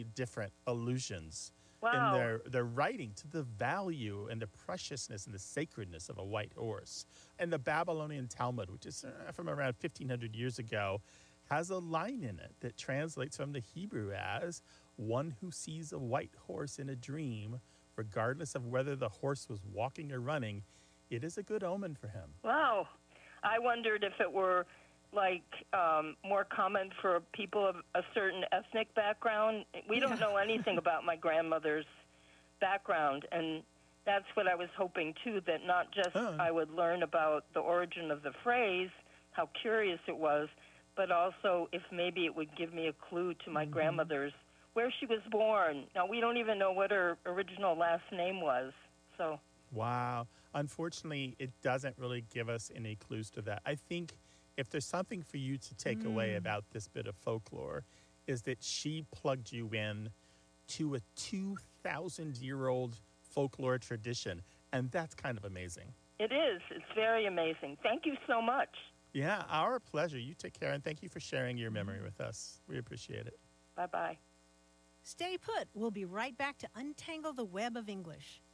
different allusions in Wow. their writing to the value and the preciousness and the sacredness of a white horse. And the Babylonian Talmud, which is from around 1500 years ago, has a line in it that translates from the Hebrew as one who sees a white horse in a dream, regardless of whether the horse was walking or running, it is a good omen for him. Wow. I wondered if it were like more common for people of a certain ethnic background. We don't know anything about my grandmother's background, and that's what I was hoping, too, that not just I would learn about the origin of the phrase, how curious it was, but also if maybe it would give me a clue to my grandmother's, where she was born. Now, we don't even know what her original last name was, so... Wow. Unfortunately, it doesn't really give us any clues to that. I think if there's something for you to take away about this bit of folklore, is that she plugged you in to a 2,000-year-old folklore tradition, and that's kind of amazing. It is. It's very amazing. Thank you so much. Yeah, our pleasure. You take care, and thank you for sharing your memory with us. We appreciate it. Bye-bye. Stay put. We'll be right back to untangle the web of English.